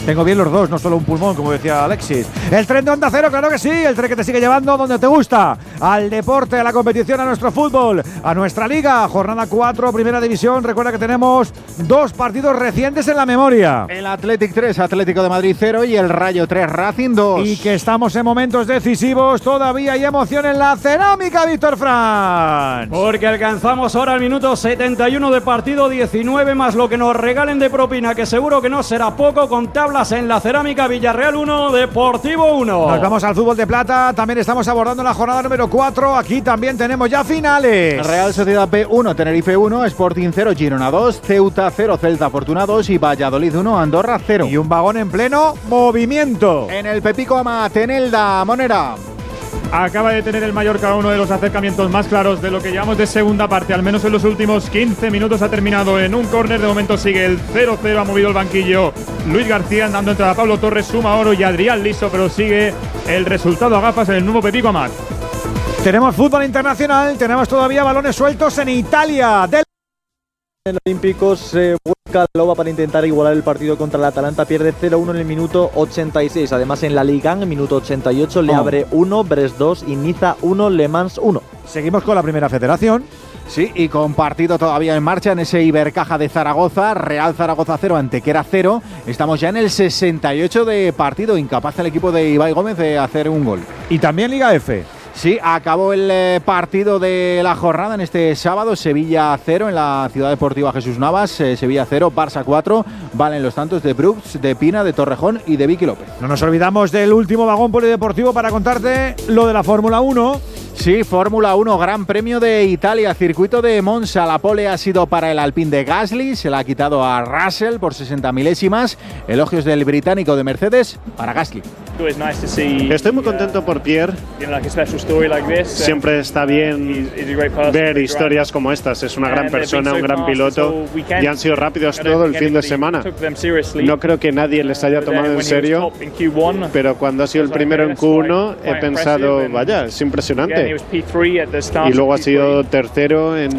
Tengo bien los dos, no solo un pulmón, como decía Alexis. El tren de Onda Cero, claro que sí, el tren que te sigue llevando donde te gusta, al deporte, a la competición, a nuestro fútbol, a nuestra liga. Jornada 4, Primera División. Recuerda que tenemos 2 partidos recientes en la memoria. El Athletic 3, Atlético de Madrid 0 y el Rayo 3, Racing 2. Y que estamos en momentos decisivos, todavía hay emoción en la cerámica, Víctor Franz. Porque alcanzamos ahora el minuto 71 de partido, 19 más lo que nos regalen de propina, que seguro que no será poco, con tablas en la cerámica. Villarreal 1, Deportivo 1. Nos vamos al fútbol de plata, también estamos abordando la jornada número 4, aquí también tenemos ya finales. Real Sociedad B 1, Tenerife 1, Sporting 0, Girona 2, Ceuta 0, Celta Fortuna 2 y Valladolid 1, Andorra 0. Y un vagón en pleno movimiento. En el Pepico Amat, en Elda, Monera. Acaba de tener el Mallorca uno de los acercamientos más claros de lo que llevamos de segunda parte, al menos en los últimos 15 minutos. Ha terminado en un córner, de momento sigue el 0-0, ha movido el banquillo Luis García, dando entrada a Pablo Torres, Suma Oro y Adrián Liso, pero sigue el resultado a gafas en el nuevo Pepico Amat. Tenemos fútbol internacional, tenemos todavía balones sueltos en Italia. El Olímpicos se vuelca a Loba para intentar igualar el partido contra el Atalanta, pierde 0-1 en el minuto 86. Además, en la Liga, en el minuto 88, Le Havre 1, Brest 2 y Niza 1, Le Mans 1. Seguimos con la Primera Federación. Sí, y con partido todavía en marcha en ese Ibercaja de Zaragoza, Real Zaragoza 0, Antequera 0. Estamos ya en el 68 de partido, incapaz el equipo de Ibai Gómez de hacer un gol. Y también Liga F. Sí, acabó el partido de la jornada en este sábado. Sevilla 0 en la Ciudad Deportiva Jesús Navas. Sevilla 0, Barça 4. Valen los tantos de Brooks, de Pina, de Torrejón y de Vicky López. No nos olvidamos del último vagón polideportivo para contarte lo de la Fórmula 1. Sí, Fórmula 1, Gran Premio de Italia, circuito de Monza. La pole ha sido para el Alpine de Gasly, se la ha quitado a Russell por 60 milésimas. Elogios del británico de Mercedes para Gasly. Estoy muy contento por Pierre. Siempre está bien ver historias como estas. Es una gran persona, un gran piloto y han sido rápidos todo el fin de semana. No creo que nadie les haya tomado en serio, pero cuando ha sido el primero en Q1 he pensado, vaya, es impresionante. Y luego ha sido tercero en